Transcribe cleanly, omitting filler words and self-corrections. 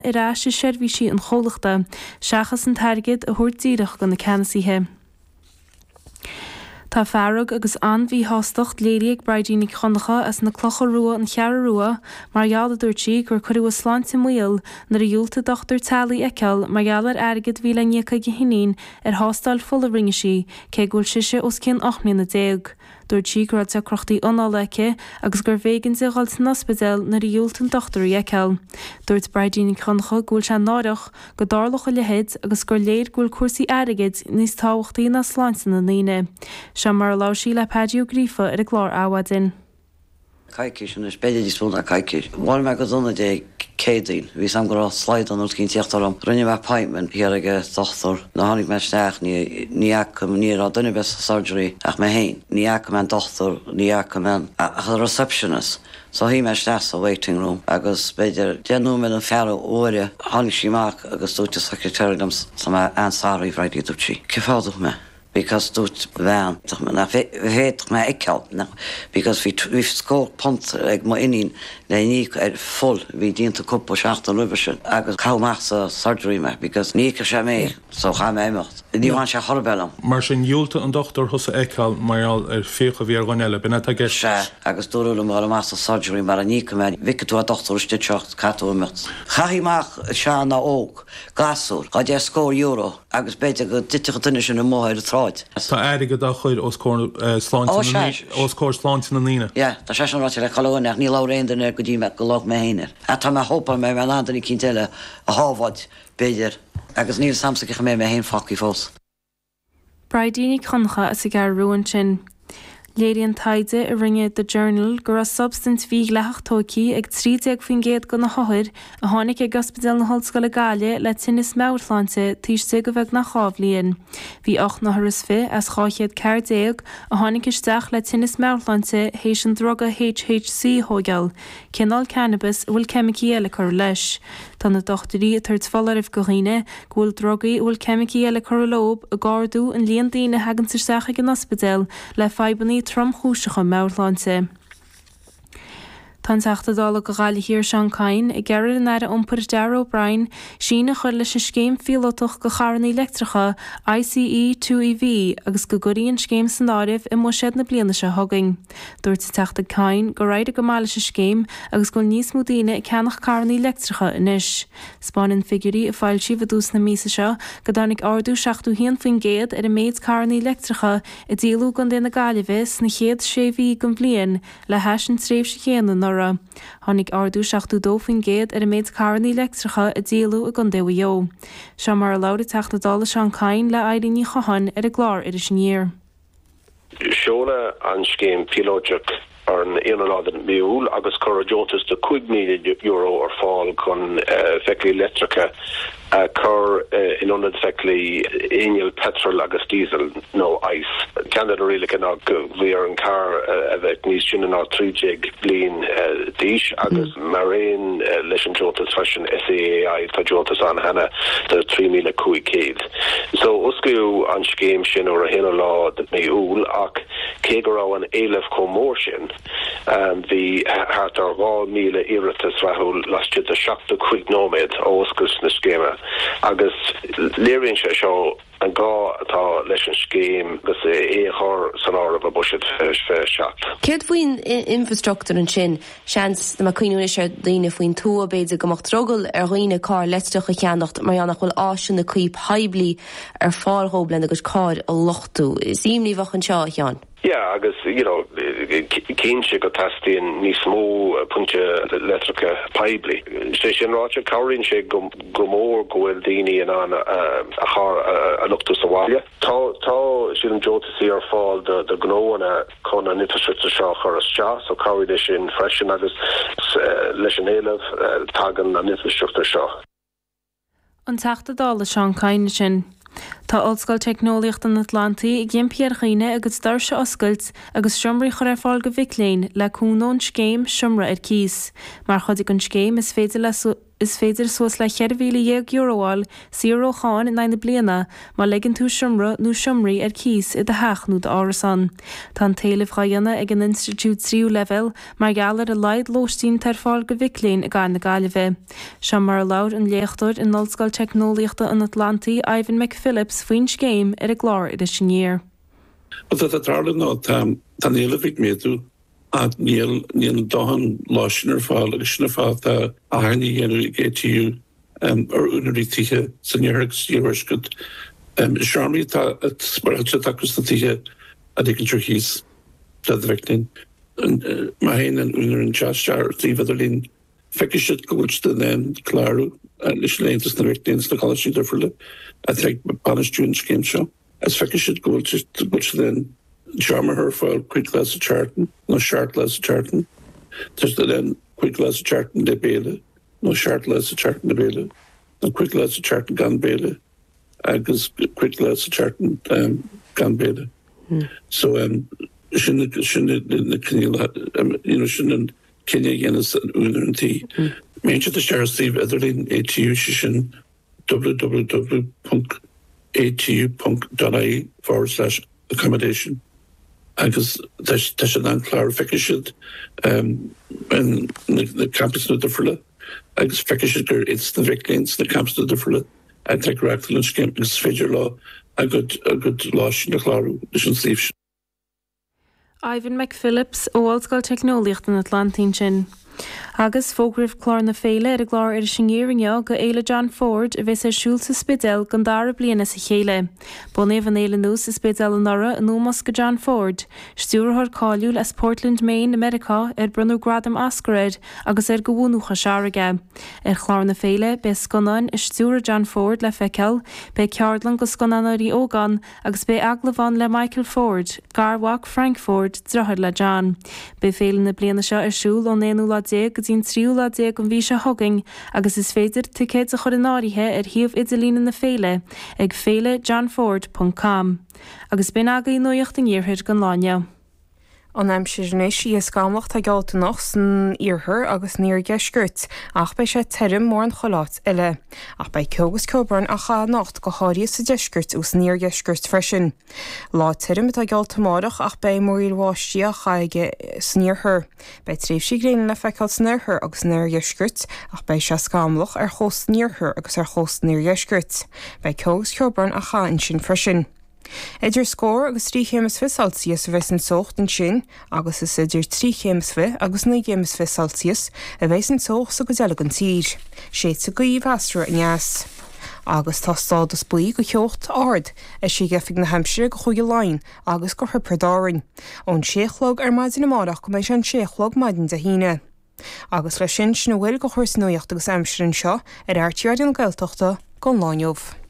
Irá sé seirbhísí an chomhlachta, seachas an targad a thuirtíireach go na ceannasaithe. Tá fearrug agus anmhí hástacht léiriag braidínig chondacha as na clocha rua an cheara rua, mar gheall a dúirtí gur chuirú a sláinte muil nar a dúlta dochtar talaí eiceal mar gheall ar agad bhí le níocha gohinnín ar hástal full a ringisí, cé gúil siise os cin 8 mbliana déag. Dúirtí gur te crochtaí análeice agus gur bhégann sa ghailt an ospidéal nar a dúlta an dochtarí eiceal. Dúirt braidínig chondacha gúil se náireach go dárlacha lehéid agus gur léir gúil cuasaí airigid níos táhachtaí na sláinte na líne. Se mar lá sí le pediú grífa ar a glár áhaidin. Caiiciis an is beidir spún a caiiciis. Bháil me go donna dé cédaín, hí sam go sláid an úr cín tíochtarm. Rinne me paimmen hiar aige dochtar na hánig me sneach ní acam ní a dunne bes surgery ach me héin. Ní acam an dochtar, ní acam an a receptionist. So hí me sneach a waiting room agus beidir déanú me an fearú óire hánig síach agus dúte secretariam sam ansáí bhreidí dútí. Cefáduch me? Because dút bhean na héach me eiceal because we've scored punt ag má inín le ní full hí dínta cúpa 16 luberse agus cáach sa surgery me because nícha sé mé so cha mé éimecht. Ní bhain sé chorbellam. Mar sin dúlta an dochtar thusa eiceal marall ar fécha bhí ar ghaile bena a gceis. Se agus dúla mar más surgery mar a nícha me vicú a dochtar stiteocht catúmecht. Chaíach se na óg gasú a dé scór euro agus beidir go diticha duine sin na móir a Tá airige a chuir os cór sláinte na lína. Ja, tá sé an le choúneach ní láréanana go dtí me go lág mé héine. A tá me hópa mé me andaní cinnteile a hábhaid beidir agus níl samsacha mé hén faí fós. Braidínig choncha is a gar ruúin sin. Léiríonn taide a ringe The Journal gur a substance bhí leachtóí ag 30 faoin géad go na háir a tháinig ag ospidéal na hallscoile Gaile le tinnis meabharláinte tíiste go bheith na chábhlíonn. Bhí 8 na thuras fi as cháchéad céardéag a tháinig isteach le tinnis meabharláinte hééis an droga HHC thógeal. Cinál cannabis bhfuil cemicí eile chur leis. Tá na dochtarí a tuirt fallaribh go riine bhfuil drogaí bhfuil cemicí eile chur lob a gáardú an líon daoine hagann saach an ospidéal le febannaí trom-chúiseacha meabharláinte. Tá teachtadála go gáile hir seán cain I geireadh an aire iompar Darragh O'Brien sína chuir leis an scéim fiolótach go charrannaí electricha ICE 2EV agus go guríonn scéim san áireamh I muisead na bliana se thugaing. Dúirt sa teachta cain go raibh go mála se scéim agus go níos mó daoine I ceannach charrannaí electricha inis. Spáinn figurí a fáil si dús na mísa seo go dánig ardú 16 faoin géad ar a méid charrannaí electricha I díalú gan déna gáilehis na chéad séhí go bblion le heis an tréimh se chéanana Honnig ardú 16 faoin géad ar a méid charrannaí electricha a díalú a gandéha jo. Se mar a láda teachtadála seán cain le éiríní chahan ar a glár ar a sníir. Seola an scéim pilóideach ar an éanaládan miúil agus chorajótas de €5 million ar fáil chun feiclí electrica chur in onad feiclí éineal petrol agus diesel nó ice. Canada really cannot go bhíar an car a bheith níos sin ná 3 blian díis agus maréin leis an jótas fashion SAAI tá jótas an hena de 3,000 cúig. So osciú an scéim sin or a héanalád miúil ach cé go raibh an éileh chomór sin hí hart ar 2,000 iiritas rathúil lastíad a 75 nóméid oscus na scéime. Agus léironn sé seo an gá atá leis an scéim agus éthir san áireamh a buisead seacht. Céad faoin infrastructúr an sin seans na cuiúna sé daoine faoin tú a béidir gomach trogal ar roioine cá leitsteach a cheannacht mar annach bhfuil áisiún na cuip haibli ar fáilthóblen agus cáir a lochtú. Is imní bhachan seo chean? Yeah, agus, cén sé go tastíon níos mó punte electrica paibli. Sé sin ráte cáirinn sé go mór go bhfuil daoine an a char a luchtú sa bhaile. Tá sin an jótasí ar fáil de gnóna chun an infrastructure seo chur as so cáirinn sin freisin agus leis an éileh tagan an infrastructure seo. An teachtadála seán caine sin. Tá ollscoil technoliacht an Atlantaí ag gimpéar chuoine agus darse oscailt agus siomraí chur ar fáil go bhicléin le cúnón scéim siomra ar cíos. Mar chudig an scéim is féidir suas le €1,000 sirócháin in 9 bliana má legan tú siomra nó siomraí ar cíos i de heach nó de árasan. Tá an taobh chaanna ag an Institute 3 level mar geallar a leid lóistín tar fáil go bhicléin a gáin na gailibh. Sean mar laud an léachtóir in ollscoil technoliachta an Atlantaí Ivan McPhillips faoin scéim ar a glár i sinnéir. Dat het raar ná tan hele vik meú a níl dahan láisinar fáil agus sinna fá a haní géú GTU ar únarítiche sanhegus díharskud. Seanmí tá sparte takus na tiche a dikken Turkís vektin. Ma hen an únar an chastar tífadlín fekkesit goúste den klaru leis letas na vektins na college derfurle a tre Palestine game show. As fekkesit goúte den Charmer her for quick glass of charten, no short glass of charten. There's then quick glass of charten de bele, no short glass of charten de bele, no quick glass of charten gan bele, agus quick glass of charten gan bele. So shouldn't Kenya again as an unity. Major the share Steve Etherlin ATU shishin www.atu.ie/accommodation. Agus tá an clarification en the campus na differle agus fiction gur it's the victims the campus na differle and take correct lunch camp is federal law a good law in the claru Steve. Ivan McPhillips ó ollscoil technoliacht an Atlantaí sin. Agus fógrih chlár na féile ar a glár ar singéiringe go éile John Ford a bheits siúil sa spidel gan dara bliana sa chéile. Bunaí van éile nús sa spidel an nara an nómas go John Ford. Stúrthir cáiliúil as Portland, Maine, America ar brunú gradam ascarid agus ar go bhúnúcha seaige. Ar chlár na féile be sconan is stúra John Ford le feiceal, be ceardlan go sconanarí ógan agus be aglavan le Michael Ford, Garwach Frank Ford drochar le John. Be féile na bliana seo ar siúil ó 9 go dín 3 an bhí se hogging agus is féidir ticéid a chur an áirithe ar thiomh idirlína na féile ag féilejohnford.com. Agus bin aga í nuocht an ghearthir gan láine. An aimsirnéis í is gamlacht a gealtanach san iarthar agus níor geisgurt ach bei sé terim mór an cholát eile. Ach bei ceogus ceobairn a cha nacht go háirí sa deisgurt ús níor geisgurt freisin. Lá terim a gealtamárach ach bei mór bháistí a chaige sníorthar. Bei tríomh sí gréine le feiceáil sníorthar agus níor geisgurt ach bei sé gamlach ar chós sníorthar agus ar chós níor geisgurt. Bei ceogus ceobairn a cha in sin freisin. Idir scór agus 3 Celsius a bheits an socht in sin, agus is idir 3 agus 9 Celsius a bheits an socht sa go deala an tír. Sé sa go íomhheastra in neas. Agus tá stádas buí go cheocht ard is si gefig na Hampshire go chuige láin agus go thupredárin. Ón séchlog ar maidin amárach go méid an séchlog maidin de híine. Agus le sin sinna bhfuil go chuir nuocht agus Hampshire an seo ar airtíard an gailteachta go láinmh.